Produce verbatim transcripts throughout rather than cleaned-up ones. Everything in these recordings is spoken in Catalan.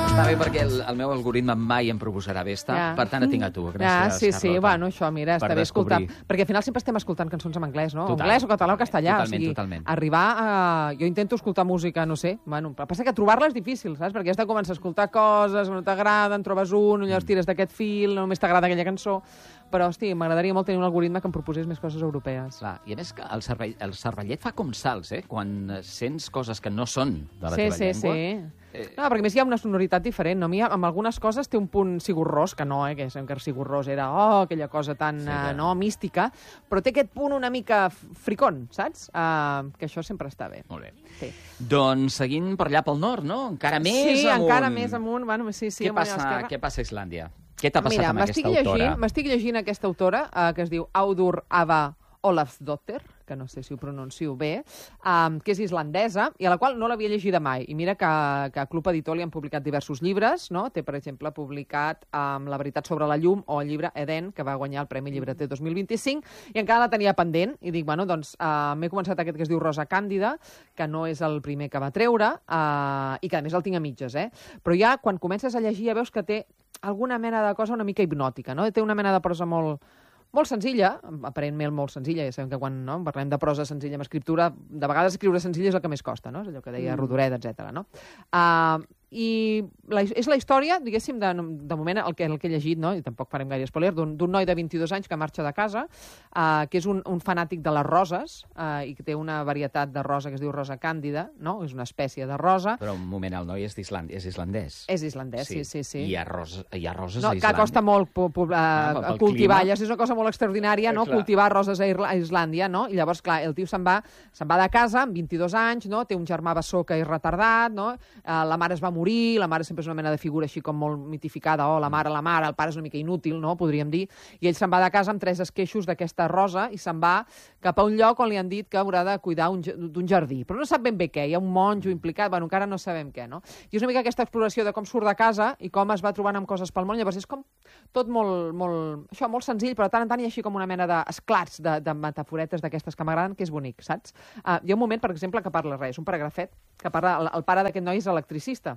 Està bé perquè el, el meu algoritme mai em proposarà Vesta, ja. Per tant et tinc a tu. Gràcies, ja, sí, Carlota. Sí, bueno, això, mira, està bé escoltar. Descobrir. Perquè al final sempre estem escoltant cançons en anglès, no? Total. Anglès o català o castellà. Totalment, o sigui, totalment. Arribar a... Jo intento escoltar música, no sé, bueno, però passa que trobar-la és difícil, saps? Perquè has de començar a escoltar coses, no t'agraden, trobes un, llavors tires d'aquest fil, només t'agrada aquella cançó. Però, hosti, m'agradaria molt tenir un algoritme que em proposés més coses europees. Clar, i a més que el, cervell, el cervellet fa com salts, eh? Quan sents coses que no són de la sí, teva sí, llengua. Sí, Eh... No, perquè a més hi ha una sonoritat diferent. No? A mi, amb algunes coses té un punt sigurrós, que no, eh, que Encara sigurrós era, oh, aquella cosa tan sí, que... uh, no, mística, però té aquest punt una mica fricón, saps? Uh, que això sempre està bé. Molt bé. Sí. Doncs seguint per allà pel nord, no? Encara més sí, amunt. Sí, encara més amunt. Bueno, sí, sí, què, passa, què passa a Islàndia? Què t'ha passat Mira, amb aquesta autora? Mira, m'estic llegint aquesta autora, uh, que es diu Audur Ava Olafsdóttir, que no sé si ho pronuncio bé, um, que és islandesa, i a la qual no l'havia llegida mai. I mira que, que a Club Editor li han publicat diversos llibres, no? Té, per exemple, publicat um, La veritat sobre la llum o el llibre Eden, que va guanyar el Premi Llibreter dos mil vint-i-cinc, i encara la tenia pendent. I dic, bueno, doncs uh, m'he començat aquest que es diu Rosa Càndida, que no és el primer que va treure, uh, i que a més el tinc a mitges, eh? Però ja, quan comences a llegir, ja veus que té alguna mena de cosa una mica hipnòtica, no? Té una mena de prosa molt... molt senzilla, aparentment molt senzilla, ja sabem que quan no, parlem de prosa senzilla amb escriptura, de vegades escriure senzilla és el que més costa, no? És allò que deia mm. Rodoreda, etcètera. No? Uh, I la, és la història, diguéssim, de, de moment el que, el que he llegit, no? I tampoc farem gaire spoiler, d'un noi de vint-i-dos anys que marxa de casa, uh, que és un, un fanàtic de les roses, uh, i que té una varietat de rosa que es diu rosa càndida, no? És una espècie de rosa. Però un moment, el noi és, és islandès. És islandès, sí, sí, sí. I hi ha, ros hi ha roses no, a Islàndia. Que costa molt uh, ah, cultivar, ja és una cosa molt extraordinària, no? Clar. Cultivar roses a, a Islàndia, no? I llavors, clar, el tio se'n va, se'n va de casa amb vint-i-dos anys, no? Té un germà bessó que és retardat, no? Uh, la mare es va morir, la mare sempre és una mena de figura així com molt mitificada, oh, la mare, la mare, el pare és una mica inútil, no? Podríem dir, i ell se'n va de casa amb tres esqueixos d'aquesta rosa i se'n va cap a un lloc on li han dit que haurà de cuidar d'un jardí, però no sap ben bé què, hi ha un monjo implicat, bueno, encara no sabem què, no? I és una mica aquesta exploració de com surt de casa i com es va trobant amb coses pel món, llavors és com tot molt, molt, això, molt senzill, però de tant en tant hi ha així com una mena d'esclats de, de metaforetes d'aquestes que m'agraden, que és bonic, saps? Uh, hi ha un moment, per exemple, que parla res, un paragrafet, que parla, el, el pare d'aquest noi és electricista.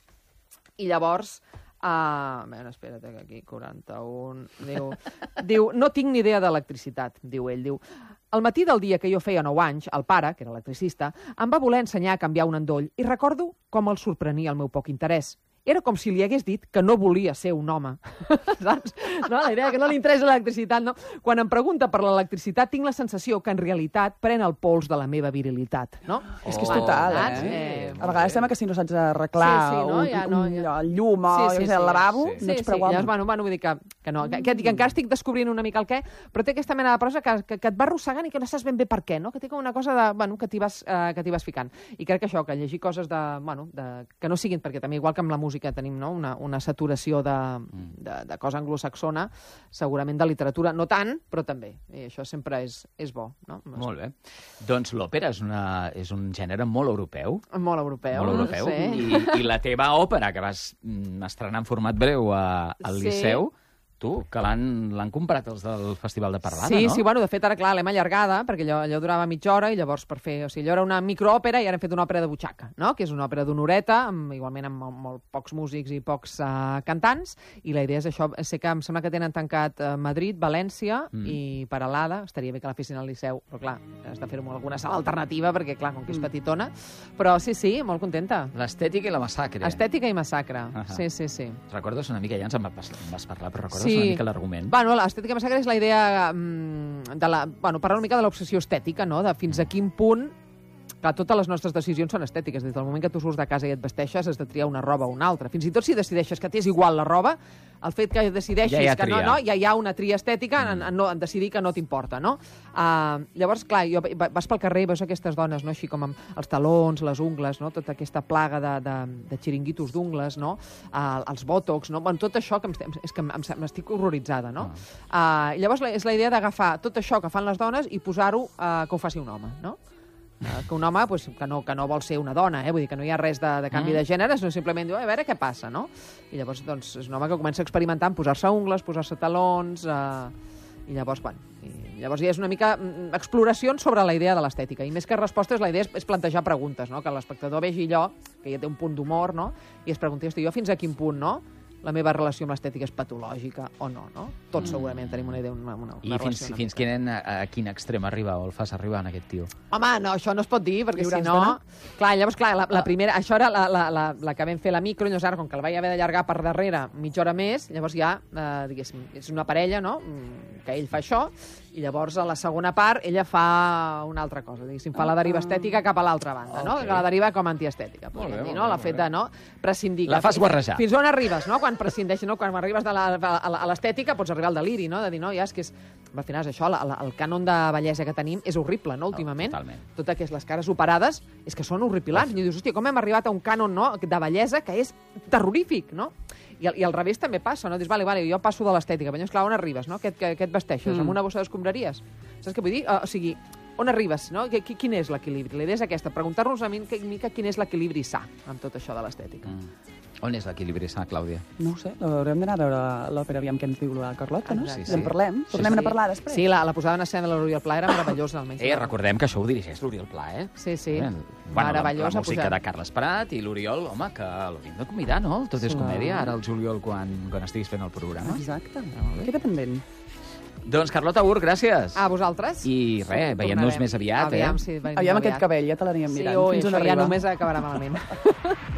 I llavors, uh, bueno, espera't, que aquí, quaranta-un, diu, diu, no tinc ni idea d'electricitat, diu ell, diu, al matí del dia que jo feia nou anys, el pare, que era electricista, em va voler ensenyar a canviar un endoll i recordo com el sorprenia el meu poc interès. Era com si li hagués dit que no volia ser un home. Saps? No? La idea que no li interessa l'electricitat, no? Quan em pregunta per l'electricitat, tinc la sensació que en realitat pren el pols de la meva virilitat, no? Oh, és que és total, eh? eh? A vegades sembla que si no saps arreglar sí, sí, no? un, ja, no, ja. un llum o sí, sí, sí, el lavabo, sí, no ets prou sí, sí. Bueno, bueno, vull dir que, que no, que, que, que encara estic descobrint una mica el què, però té aquesta mena de prosa que, que, que et va arrossegant i que no saps ben bé per què, no? Que té com una cosa de, bueno, que t'hi vas, uh, que t'hi vas ficant. I crec que això, que llegir coses de, bueno, de, que no siguin, perquè també igual que amb la música tenim, no? una, una saturació de, de, de cosa anglosaxona, segurament de literatura, no tant, però també. I això sempre és, és bo. No? Molt bé. Doncs l'òpera és, una, és un gènere molt europeu. Molt europeu. Molt europeu. Sí. I, I la teva òpera, que vas estrenar en format breu a, al sí. Liceu, tu, que l'han comprat els del Festival de Parlada, sí, no? Sí, bueno, de fet, ara, clar, l'hem allargada, perquè allò, allò durava mitja hora, i llavors per fer... O sigui, allò era una microòpera i ara hem fet una òpera de butxaca, no? Que és una òpera d'honoreta, amb, igualment amb molt, molt pocs músics i pocs uh, cantants, i la idea és això, sé que em sembla que tenen tancat uh, Madrid, València mm. i Peralada, estaria bé que la fessin al Liceu, però clar, has de fer-ho en alguna sala alternativa, perquè clar, com que és petitona, però sí, sí, molt contenta. L'estètica i la massacre. Estètica i massacre, uh -huh. sí, sí, sí. Recordes una mica, ja ens en vas parlar, però recordes sí. una mica l'argument? Bueno, l'estètica massacre és la idea um, de la... Bueno, parlar una mica de l'obsessió estètica, no? De fins a quin punt... Clar, totes les nostres decisions són estètiques. Des del moment que tu surts de casa i et vesteixes, has de triar una roba o una altra. Fins i tot si decideixes que t'és igual la roba, el fet que decideixis ja que no, no, ja hi ha una tria estètica mm. en, en, no, en decidir que no t'importa, no? Uh, llavors, clar, jo, vas pel carrer i veus aquestes dones, no? Així com amb els talons, les ungles, no? Tota aquesta plaga de, de, de xiringuitos d'ungles, no? Uh, els bòtox, no? Bueno, tot això que em, és que m'estic horroritzada, no? Uh, llavors, és la idea d'agafar tot això que fan les dones i posar-ho uh, que ho faci un home, no? Uh, que un home pues, que, no, que no vol ser una dona, eh? Vull dir que no hi ha res de, de canvi mm. de gènere, sinó simplement diu, a veure què passa, no? I llavors doncs, és un home que comença a experimentar en posar-se ungles, posar-se talons, uh, i llavors, bueno, i Llavors ja és una mica exploracions sobre la idea de l'estètica. I més que respostes, la idea és, és plantejar preguntes, no? Que l'espectador vegi allò, que ja té un punt d'humor, no? I es pregunti, hosti, jo fins a quin punt, no?, la meva relació amb l'estètica és patològica o no, no? Tots mm. segurament tenim una idea, una, una, una I fins, fins quin, a, a quin extrem arriba o el fas arribar en aquest tio? Home, no, això no es pot dir, perquè si no... Clar, llavors, clar, la, la primera... Això era la, la, la, la que vam fer la micro, llavors ara, com que el vaig haver d'allargar per darrere mitja hora més, llavors ja, eh, diguéssim, és una parella, no?, que ell fa això, i llavors a la segona part ella fa una altra cosa, diguéssim, fa la deriva estètica cap a l'altra banda, no? Okay. La deriva com a antiestètica, podríem dir, no? La fet de, no?, prescindir. La fas guarrejar. Fins on arribes, no?, quan prescindeixes, no? Quan arribes de la, a l'estètica pots arribar al deliri, no?, de dir, no, ja és que és... Al final és això, la, la, el cànon de bellesa que tenim és horrible, no?, últimament. Oh, totalment. Tot aquestes les cares operades és que són horripilants. I dius, hòstia, com hem arribat a un cànon, no?, de bellesa que és terrorífic, no? I al, I al revés també passa, no? Dius, vale, vale, jo passo de l'estètica, però llavors, clar, on arribes, no? Què, què, què et vesteixes? Mm. Amb una bossa d'escombraries? Saps què vull dir? Uh, o sigui, on arribes, no? Qu quin és l'equilibri? La idea és aquesta, preguntar-nos a mi mica quin és l'equilibri sa amb tot això de l'estètica. Mm. On és l'equilibri sa, Clàudia? No ho sé, haurem d'anar a veure l'òpera, aviam què ens diu la Carlota, no? Exacte. Sí, sí. En parlem, tornem sí, sí. a parlar després. Sí, la, la posada en escena de l'Oriol Pla era meravellosa, almenys. Eh, recordem que això ho dirigeix l'Oriol Pla, eh? Sí, sí. Eh, bueno, meravellosa. La, la música de Carles Prat i l'Oriol, home, que l'hauríem de convidar, no? Tot és comèdia, ara el juliol, quan, quan estiguis fent el programa. Exacte. Queda pendent. Doncs, Carlota Ur, gràcies. A vosaltres. I res, veiem-nos més aviat, Aviam, eh? Sí, Aviam aquest cabell, ja te l'aníem mirant. Sí, ui, això ja només acabarà malament.